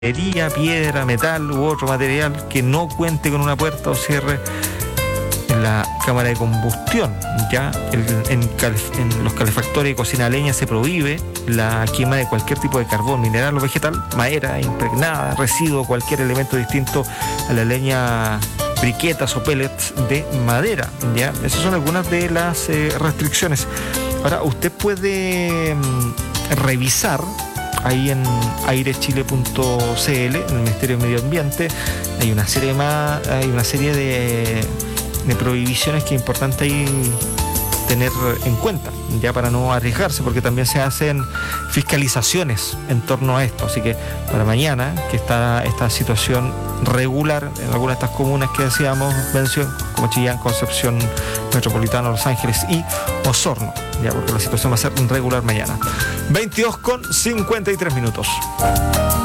piedra, metal u otro material que no cuente con una puerta o cierre en la cámara de combustión. Ya en los calefactores y cocina a leña se prohíbe la quema de cualquier tipo de carbón, mineral o vegetal, madera impregnada, residuo, cualquier elemento distinto a la leña, briquetas o pellets de madera. Ya, esas son algunas de las restricciones. Ahora, usted puede revisar ahí en airechile.cl, en el Ministerio de Medio Ambiente, hay una serie de prohibiciones que es importante ahí tener en cuenta, ya para no arriesgarse, porque también se hacen fiscalizaciones en torno a esto. Así que para mañana, que está esta situación regular en algunas de estas comunas que decíamos, mención, como Chillán, Concepción, Metropolitano, Los Ángeles y Osorno, ya, porque la situación va a ser regular mañana. 22:53.